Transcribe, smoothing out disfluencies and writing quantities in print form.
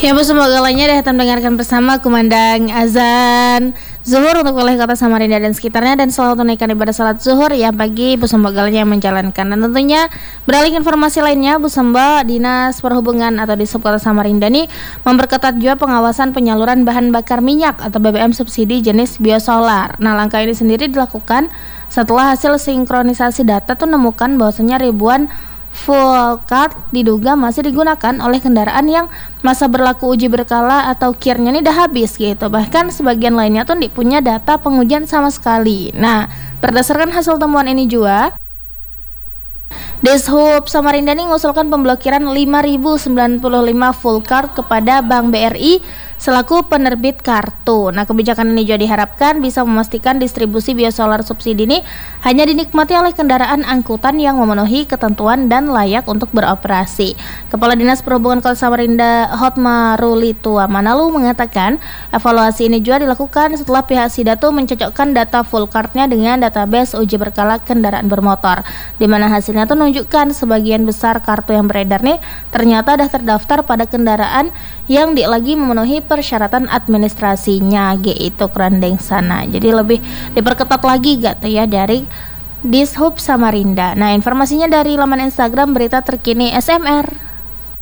Ya Bu, semoga lainnya kita mendengarkan bersama kumandang azan zuhur untuk wilayah kota Samarinda dan sekitarnya, dan selalu tunaikan ibadah salat zuhur ya bagi Bu Sembah yang menjalankan. Dan tentunya beralih informasi lainnya, Bu Sembah Dinas Perhubungan atau di Kota Samarinda ini memperketat juga pengawasan penyaluran bahan bakar minyak atau BBM subsidi jenis biosolar. Nah, langkah ini sendiri dilakukan setelah hasil sinkronisasi data tuh menemukan bahwasanya ribuan full card diduga masih digunakan oleh kendaraan yang masa berlaku uji berkala atau KIR-nya ini udah habis gitu. Bahkan sebagian lainnya tuh punya data pengujian sama sekali. Nah, berdasarkan hasil temuan ini juga, Dishub Samarinda ini mengusulkan pemblokiran 5.095 full card kepada Bank BRI selaku penerbit kartu. Nah, kebijakan ini juga diharapkan bisa memastikan distribusi biosolar subsidi ini hanya dinikmati oleh kendaraan angkutan yang memenuhi ketentuan dan layak untuk beroperasi. Kepala Dinas Perhubungan Kota Samarinda Hotmarulitua Manalu mengatakan evaluasi ini juga dilakukan setelah pihak Sidatu mencocokkan data full cardnya dengan database uji berkala kendaraan bermotor, di mana hasilnya tuh menunjukkan sebagian besar kartu yang beredar nih ternyata dah terdaftar pada kendaraan yang lagi memenuhi persyaratan administrasinya gitu kerandeng sana. Jadi lebih diperketat lagi gak tuh ya dari Dishub Samarinda. Nah, informasinya dari laman Instagram berita terkini SMR.